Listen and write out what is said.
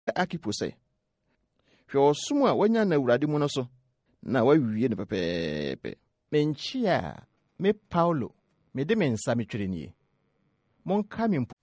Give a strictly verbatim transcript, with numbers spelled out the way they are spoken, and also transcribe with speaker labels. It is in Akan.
Speaker 1: Arkipo sɛ, hwɛ ɔsom a wanya na Awurade mu no so, na wawie ne pɛpɛɛpɛ.
Speaker 2: Menchi a me Paulo, me de me nsa metwere nie. Monka me